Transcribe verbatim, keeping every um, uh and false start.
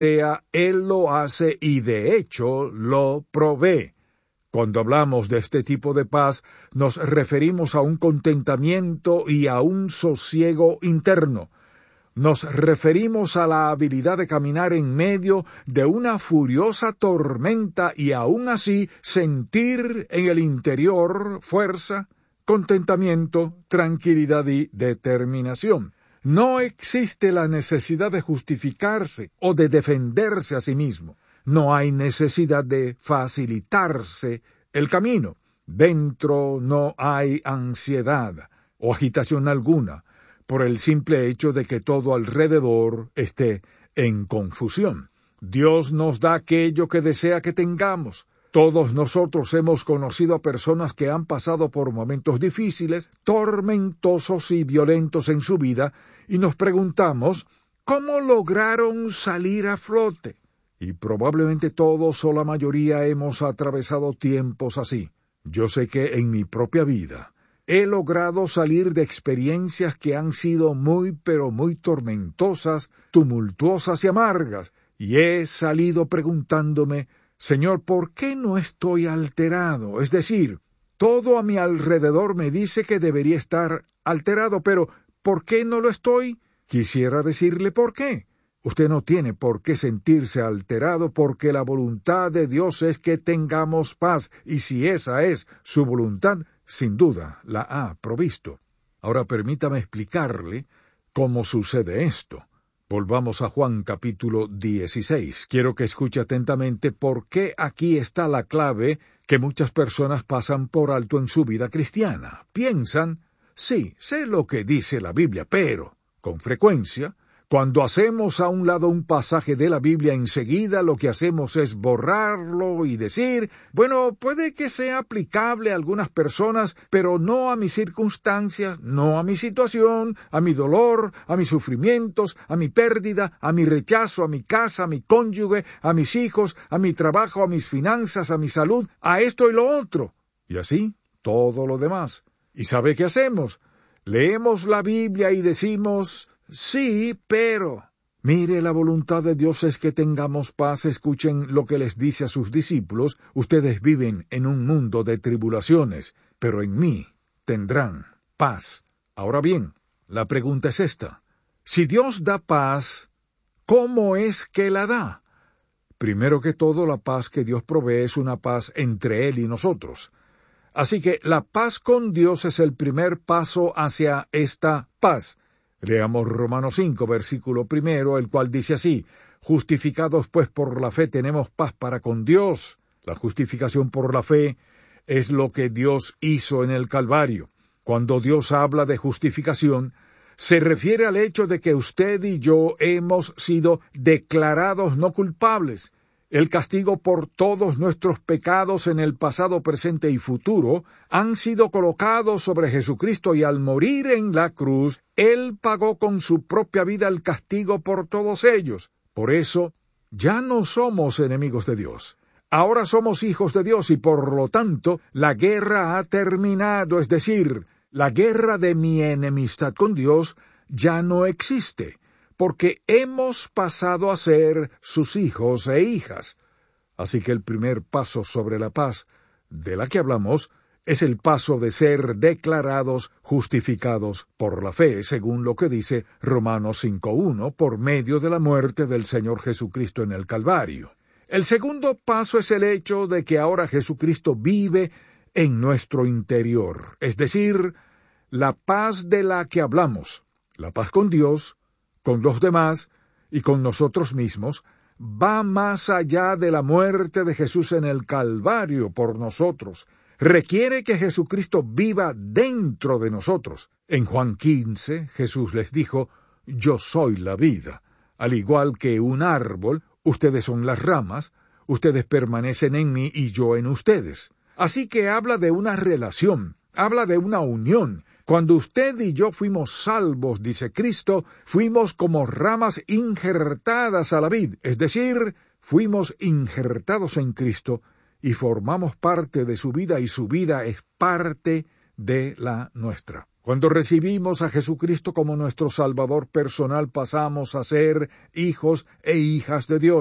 sea, Él lo hace y de hecho lo provee. Cuando hablamos de este tipo de paz, nos referimos a un contentamiento y a un sosiego interno. Nos referimos a la habilidad de caminar en medio de una furiosa tormenta y aún así sentir en el interior fuerza, contentamiento, tranquilidad y determinación. No existe la necesidad de justificarse o de defenderse a sí mismo. No hay necesidad de facilitarse el camino. Dentro no hay ansiedad o agitación alguna, por el simple hecho de que todo alrededor esté en confusión. Dios nos da aquello que desea que tengamos. Todos nosotros hemos conocido a personas que han pasado por momentos difíciles, tormentosos y violentos en su vida, y nos preguntamos, ¿cómo lograron salir a flote? Y probablemente todos o la mayoría hemos atravesado tiempos así. Yo sé que en mi propia vida he logrado salir de experiencias que han sido muy pero muy tormentosas, tumultuosas y amargas, y he salido preguntándome, Señor, ¿por qué no estoy alterado? Es decir, todo a mi alrededor me dice que debería estar alterado, pero ¿por qué no lo estoy? Quisiera decirle por qué. Usted no tiene por qué sentirse alterado porque la voluntad de Dios es que tengamos paz, y si esa es su voluntad, sin duda la ha provisto. Ahora permítame explicarle cómo sucede esto. Volvamos a Juan capítulo dieciséis. Quiero que escuche atentamente porque aquí está la clave que muchas personas pasan por alto en su vida cristiana. Piensan, sí, sé lo que dice la Biblia, pero, con frecuencia, cuando hacemos a un lado un pasaje de la Biblia, enseguida lo que hacemos es borrarlo y decir, bueno, puede que sea aplicable a algunas personas, pero no a mis circunstancias, no a mi situación, a mi dolor, a mis sufrimientos, a mi pérdida, a mi rechazo, a mi casa, a mi cónyuge, a mis hijos, a mi trabajo, a mis finanzas, a mi salud, a esto y lo otro. Y así, todo lo demás. ¿Y sabe qué hacemos? Leemos la Biblia y decimos, sí, pero... Mire, la voluntad de Dios es que tengamos paz. Escuchen lo que les dice a sus discípulos. Ustedes viven en un mundo de tribulaciones, pero en mí tendrán paz. Ahora bien, la pregunta es esta. Si Dios da paz, ¿cómo es que la da? Primero que todo, la paz que Dios provee es una paz entre Él y nosotros. Así que la paz con Dios es el primer paso hacia esta paz. Leamos Romanos cinco, versículo primero, el cual dice así, justificados pues por la fe tenemos paz para con Dios. La justificación por la fe es lo que Dios hizo en el Calvario. Cuando Dios habla de justificación, se refiere al hecho de que usted y yo hemos sido declarados no culpables. El castigo por todos nuestros pecados en el pasado, presente y futuro han sido colocados sobre Jesucristo y al morir en la cruz, Él pagó con su propia vida el castigo por todos ellos. Por eso, ya no somos enemigos de Dios. Ahora somos hijos de Dios y por lo tanto, la guerra ha terminado, es decir, la guerra de mi enemistad con Dios ya no existe. Porque hemos pasado a ser sus hijos e hijas. Así que el primer paso sobre la paz de la que hablamos es el paso de ser declarados justificados por la fe, según lo que dice Romanos cinco uno, por medio de la muerte del Señor Jesucristo en el Calvario. El segundo paso es el hecho de que ahora Jesucristo vive en nuestro interior, es decir, la paz de la que hablamos, la paz con Dios, con los demás y con nosotros mismos, va más allá de la muerte de Jesús en el Calvario por nosotros. Requiere que Jesucristo viva dentro de nosotros. En Juan quince, Jesús les dijo, yo soy la vida. Al igual que un árbol, ustedes son las ramas, ustedes permanecen en mí y yo en ustedes. Así que habla de una relación, habla de una unión. Cuando usted y yo fuimos salvos, dice Cristo, fuimos como ramas injertadas a la vid, es decir, fuimos injertados en Cristo y formamos parte de su vida y su vida es parte de la nuestra. Cuando recibimos a Jesucristo como nuestro Salvador personal, pasamos a ser hijos e hijas de Dios.